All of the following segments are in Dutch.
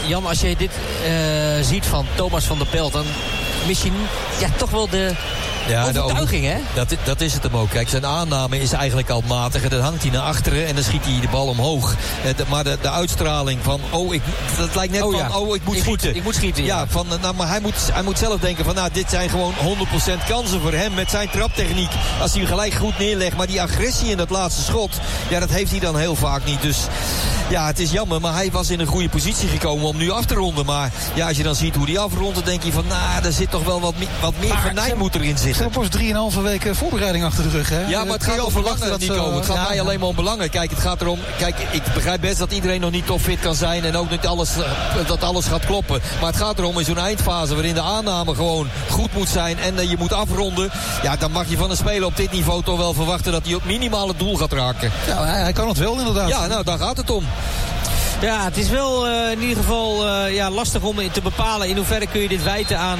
Jan, als je dit ziet van Thomas van der Belt, dan misschien toch wel de overtuiging, hè? Dat is het hem ook. Kijk, zijn aanname is eigenlijk al matig. En dan hangt hij naar achteren en dan schiet hij de bal omhoog. Maar de uitstraling van, dat lijkt net ik moet schieten. Ik moet schieten, maar hij moet zelf denken van, dit zijn gewoon 100% kansen voor hem met zijn traptechniek. Als hij hem gelijk goed neerlegt. Maar die agressie in dat laatste schot, dat heeft hij dan heel vaak niet. Dus ja, het is jammer. Maar hij was in een goede positie gekomen om nu af te ronden. Maar ja, als je dan ziet hoe hij afrondt, dan denk je van, er zit toch wel wat meer venijn erin zitten. Ze hebben pas 3,5 weken voorbereiding achter de rug, hè? Ja, maar het gaat over belangen niet komen. Het gaat mij alleen maar om belangen. Kijk, het gaat erom. Kijk, ik begrijp best dat iedereen nog niet topfit kan zijn. En ook niet dat alles gaat kloppen. Maar het gaat erom in zo'n eindfase waarin de aanname gewoon goed moet zijn. En je moet afronden. Ja, dan mag je van een speler op dit niveau toch wel verwachten dat hij op minimaal het doel gaat raken. Ja, hij kan het wel inderdaad. Ja, nou, daar gaat het om. Ja, het is wel in ieder geval lastig om te bepalen in hoeverre kun je dit wijten aan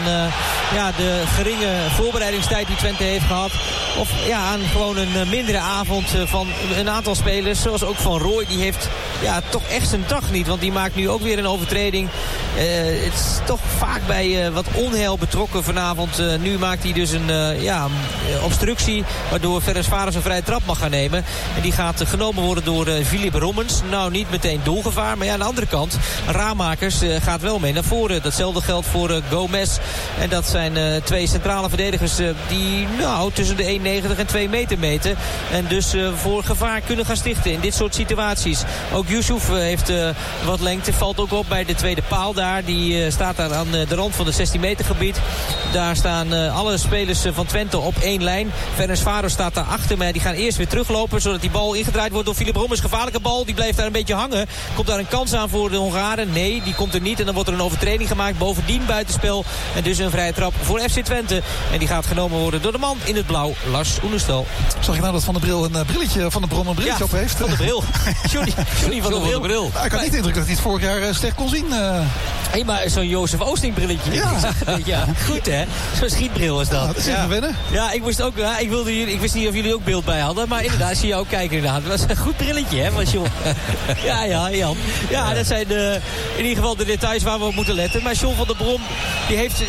de geringe voorbereidingstijd die Twente heeft gehad. Of aan gewoon een mindere avond van een aantal spelers. Zoals ook Van Rooij, die heeft toch echt zijn dag niet. Want die maakt nu ook weer een overtreding. Het is toch vaak bij wat onheil betrokken vanavond. Nu maakt hij dus een obstructie. Waardoor Ferencvaros een vrije trap mag gaan nemen. En die gaat genomen worden door Filip Rommens. Nou, niet meteen doelgevaar. Maar aan de andere kant, Raamakers gaat wel mee naar voren. Datzelfde geldt voor Gomez. En dat zijn twee centrale verdedigers die tussen de 1,90 en 2 meter meten. En dus voor gevaar kunnen gaan stichten in dit soort situaties. Ook Yusuf heeft wat lengte. Valt ook op bij de tweede paal daar. Die staat daar aan de rand van het 16 meter gebied. Daar staan alle spelers van Twente op 1 lijn. Ferencvaros staat daar achter. Maar die gaan eerst weer teruglopen. Zodat die bal ingedraaid wordt door Filip Rommens. Gevaarlijke bal. Die blijft daar een beetje hangen. Komt daar een kans aan voor de Hongaren? Nee, die komt er niet. En dan wordt er een overtreding gemaakt. Bovendien buitenspel. En dus een vrije trap voor FC Twente. En die gaat genomen worden door de man in het blauw, Lars Oenerstal. Zag je nou dat Van der Bril een brilletje, Van der Brom een brilletje op heeft? Van de Bril. Johnny van der Bril. Ik had niet de indruk dat hij het vorig jaar slecht kon zien. Hé, maar zo'n Jozef Oosting brilletje. Ja. Goed, hè? Zo'n schietbril was dat. Dat is even wennen. Ja, ik wist ook. Ik wist niet of jullie ook beeld bij hadden. Maar inderdaad, zie je ook kijken inderdaad. Dat was een goed brilletje, hè, van John. Ja, Jan. Ja, dat zijn in ieder geval de details waar we op moeten letten. Maar John van der Brom, die heeft,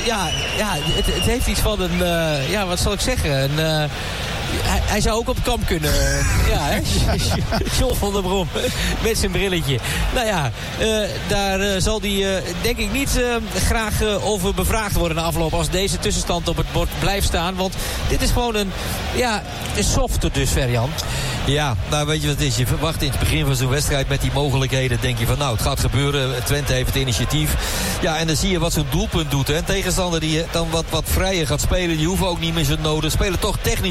het heeft iets van een, wat zal ik zeggen, hij zou ook op kamp kunnen. John van der Brom met zijn brilletje. Nou ja, daar zal hij denk ik niet graag over bevraagd worden na afloop als deze tussenstand op het bord blijft staan. Want dit is gewoon een softe dusver, Jan. Ja, nou weet je wat het is? Je verwacht in het begin van zo'n wedstrijd met die mogelijkheden. Denk je van het gaat gebeuren. Twente heeft het initiatief. Ja, en dan zie je wat zo'n doelpunt doet. Hè. Een tegenstander die dan wat vrijer gaat spelen. Die hoeven ook niet meer zo nodig. Spelen toch technisch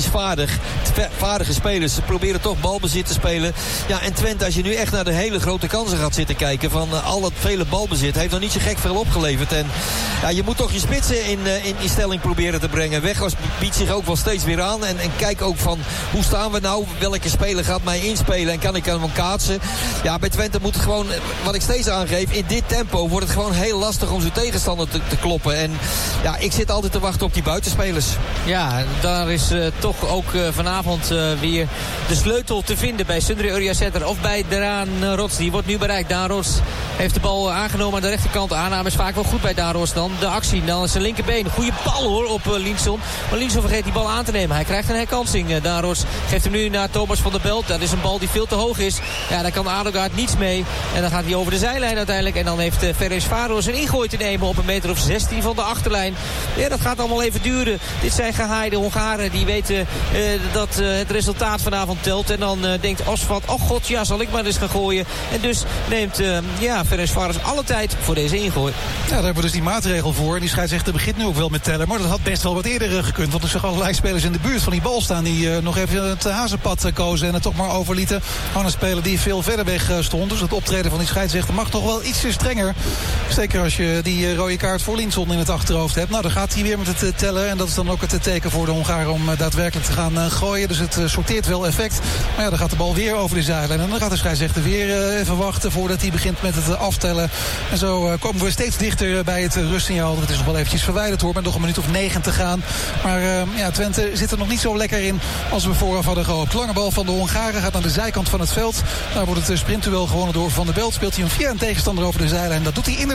vaardige spelers. Ze proberen toch balbezit te spelen. Ja, en Twente, als je nu echt naar de hele grote kansen gaat zitten kijken. Van al dat vele balbezit. Heeft nog niet zo gek veel opgeleverd. En ja, je moet toch je spitsen in stelling proberen te brengen. Weghorst biedt zich ook wel steeds weer aan. En kijk ook van hoe staan we nou? Welke speler gaat mij inspelen en kan ik hem kaatsen? Ja, bij Twente moet het gewoon, wat ik steeds aangeef, in dit tempo wordt het gewoon heel lastig om zo'n tegenstander te kloppen. En ja, ik zit altijd te wachten op die buitenspelers. Ja, daar is toch ook vanavond weer de sleutel te vinden bij Sundre Urjasetter of bij Daan Rots. Die wordt nu bereikt. Daan Rots heeft de bal aangenomen aan de rechterkant. De aanname is vaak wel goed bij Daan Rots dan. De actie, dan is zijn linkerbeen. Goede bal hoor op Linson. Maar Linson vergeet die bal aan te nemen. Hij krijgt een herkansing. Daan Rots geeft hem nu naar Thomas van der Belt. Dat is een bal die veel te hoog is. Ja, daar kan Adelgaard niets mee. En dan gaat hij over de zijlijn uiteindelijk. En dan heeft Ferencvaros een ingooi te nemen op een meter of 16 van de achterlijn. Ja, dat gaat allemaal even duren. Dit zijn gehaaide Hongaren. Die weten dat het resultaat vanavond telt. En dan denkt Osvat, oh god, ja, zal ik maar eens gaan gooien. En dus neemt Ferencvaros alle tijd voor deze ingooi. Ja, daar hebben we dus die maatregel voor. En die scheidsrechter begint nu ook wel met tellen. Maar dat had best wel wat eerder gekund. Want er zag allerlei spelers in de buurt van die bal staan. Die nog even het hazenpad kozen en het toch maar overlieten aan een speler die veel verder weg stond. Dus het optreden van die scheidsrechter mag toch wel ietsje strenger. Zeker als je die rode kaart voor Linson in het achterhoofd hebt. Nou, dan gaat hij weer met het tellen. En dat is dan ook het teken voor de Hongaren om daadwerkelijk te gaan gooien. Dus het sorteert wel effect. Maar ja, dan gaat de bal weer over de zijlijn. En dan gaat de scheidsrechter weer even wachten voordat hij begint met het aftellen. En zo komen we steeds dichter bij het rustsignaal. Het is nog wel eventjes verwijderd hoor. Met nog een minuut of 9 te gaan. Maar Twente zit er nog niet zo lekker in als we vooraf hadden gehoopt. Lange bal van de Hongaren gaat naar de zijkant van het veld. Daar wordt het sprintduel gewonnen door Van der Belt. Speelt hij hem via een tegenstander over de zijlijn. Dat doet hij inderdaad